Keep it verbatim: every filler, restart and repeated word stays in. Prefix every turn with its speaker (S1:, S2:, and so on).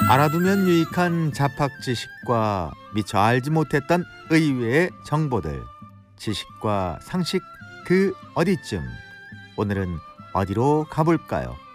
S1: 알아두면 유익한 잡학 지식과 미처 알지 못했던 의외의 정보들, 지식과 상식 그 어디쯤. 오늘은 어디로 가볼까요?